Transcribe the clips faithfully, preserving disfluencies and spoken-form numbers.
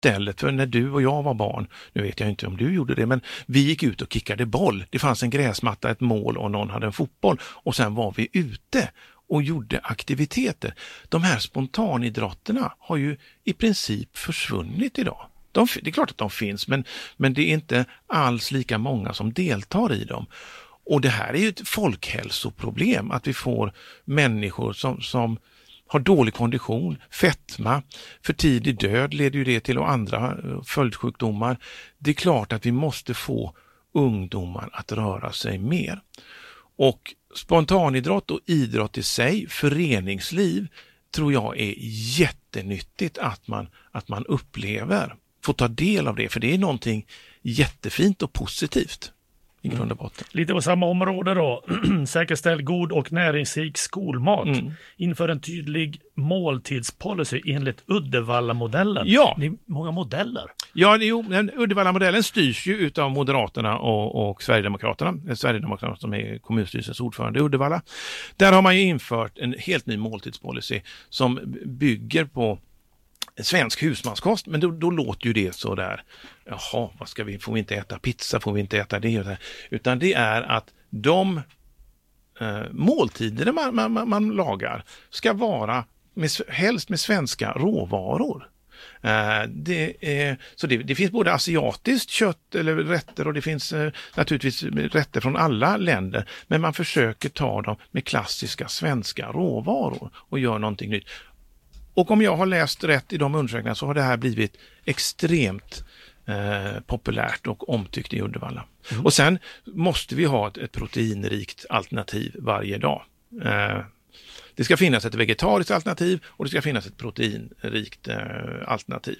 Istället för när du och jag var barn, nu vet jag inte om du gjorde det, men vi gick ut och kickade boll. Det fanns en gräsmatta, ett mål och någon hade en fotboll. Och sen var vi ute och gjorde aktiviteter. De här spontanidrotterna har ju i princip försvunnit idag. De, det är klart att de finns, men, men det är inte alls lika många som deltar i dem. Och det här är ju ett folkhälsoproblem, att vi får människor som, som har dålig kondition, fetma, för tidig död leder ju det till och andra följdsjukdomar. Det är klart att vi måste få ungdomar att röra sig mer. Och spontanidrott och idrott i sig, föreningsliv, tror jag är jättenyttigt att man, att man upplever. Få ta del av det, för det är någonting jättefint och positivt i grund och botten. Mm. Lite på samma område då. Säkerställ god och näringsrik skolmat. Mm. Inför en tydlig måltidspolicy enligt Uddevalla-modellen. Ja. Det är många modeller. Ja, jo, Uddevalla-modellen styrs ju utav Moderaterna och, och Sverigedemokraterna. Sverigedemokraterna som är kommunstyrelsens ordförande i Uddevalla. Där har man ju infört en helt ny måltidspolicy som bygger på svensk husmanskost, men då, då låter ju det så där, jaha, vad ska vi, får vi inte äta pizza, får vi inte äta det och det, utan det är att de eh, måltider man, man, man lagar ska vara med, helst med svenska råvaror. Eh, det, är, så det, det finns både asiatiskt kött eller rätter och det finns eh, naturligtvis rätter från alla länder, men man försöker ta dem med klassiska svenska råvaror och gör någonting nytt. Och om jag har läst rätt i de undersökningarna så har det här blivit extremt eh, populärt och omtyckt i Uddevalla. Mm. Och sen måste vi ha ett, ett proteinrikt alternativ varje dag. Eh, det ska finnas ett vegetariskt alternativ och det ska finnas ett proteinrikt eh, alternativ.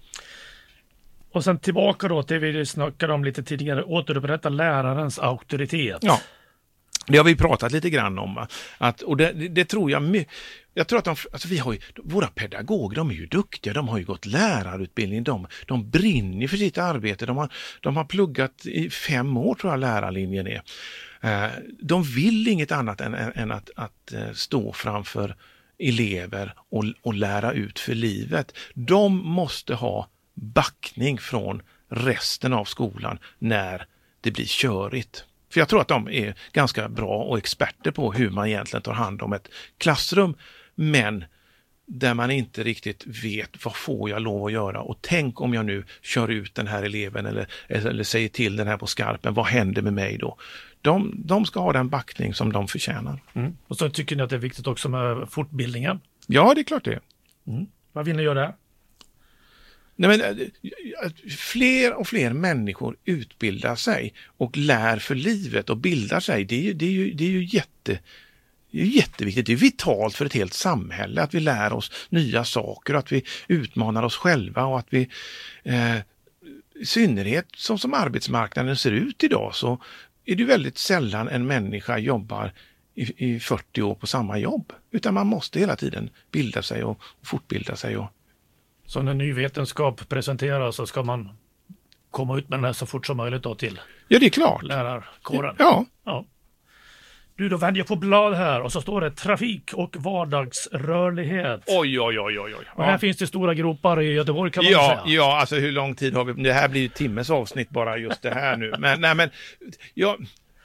Och sen tillbaka då till det vi snackade om lite tidigare, återupprätta lärarens auktoritet. Ja. Det har vi pratat lite grann om. Va? Att, och det, det, det tror jag mycket. Jag tror att de, alltså vi har ju, våra pedagoger, de är ju duktiga, de har ju gått lärarutbildning, de, de brinner för sitt arbete, de har, de har pluggat i fem år tror jag lärarlinjen är. Eh, de vill inget annat än, än, än att, att stå framför elever och, och lära ut för livet. De måste ha backning från resten av skolan när det blir körigt. För jag tror att de är ganska bra och experter på hur man egentligen tar hand om ett klassrum, men där man inte riktigt vet vad får jag lov att göra och tänk om jag nu kör ut den här eleven eller, eller säger till den här på skarpen, vad händer med mig då? De, de ska ha den backning som de förtjänar. Mm. Och så tycker ni att det är viktigt också med fortbildningen? Ja, det är klart det. Mm. Vad vill ni göra där? Nej, men, fler och fler människor utbildar sig och lär för livet och bildar sig. Det är ju, det är ju, det är ju jätte, det är jätteviktigt. Det är vitalt för ett helt samhälle att vi lär oss nya saker, att vi utmanar oss själva och att vi eh, i synnerhet som, som arbetsmarknaden ser ut idag så är det väldigt sällan en människa jobbar i, i fyrtio år på samma jobb. Utan man måste hela tiden bilda sig och, och fortbilda sig och så när ny vetenskap presenteras så ska man komma ut med den här så fort som möjligt då till ja, det är klart. Lärarkåren. Ja. Ja. Du, då vänder jag på blad här och så står det trafik och vardagsrörlighet. Oj, oj, oj, oj. oj. Och här ja. finns det stora gropar i Göteborg kan man ja, säga. Ja, alltså hur lång tid har vi? Det här blir ju timmes avsnitt bara just det här nu. Men, nej, men jag,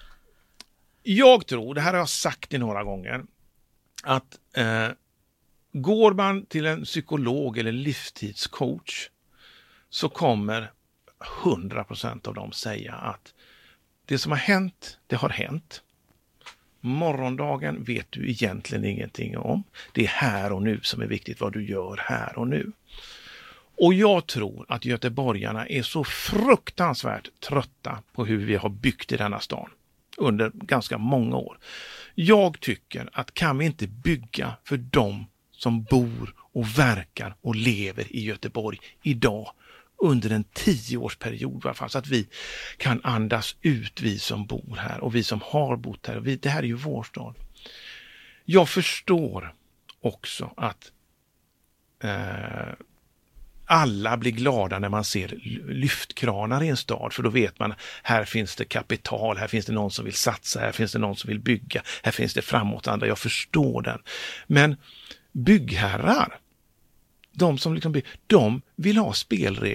jag tror, det här har jag sagt i några gånger, att eh, går man till en psykolog eller livstidscoach så kommer hundra procent av dem säga att det som har hänt, det har hänt. Morgondagen vet du egentligen ingenting om. Det är här och nu som är viktigt vad du gör här och nu. Och jag tror att göteborgarna är så fruktansvärt trötta på hur vi har byggt i denna stan under ganska många år. Jag tycker att kan vi inte bygga för dem som bor och verkar och lever i Göteborg idag under en tioårsperiod i alla fall, så att vi kan andas ut, vi som bor här och vi som har bott här. Vi, det här är ju vår stad. Jag förstår också att eh, alla blir glada när man ser lyftkranar i en stad, för då vet man här finns det kapital, här finns det någon som vill satsa, här finns det någon som vill bygga, här finns det framåtanda. Jag förstår den. Men byggherrar, de som liksom, de vill ha spelregler.